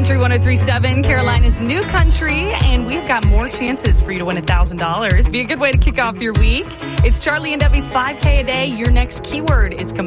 Country 103.7, Carolina's new country, and we've got more chances for you to win $1,000. Be a good way to kick off your week. It's Charlie and Debbie's 5K a day. Your next keyword is coming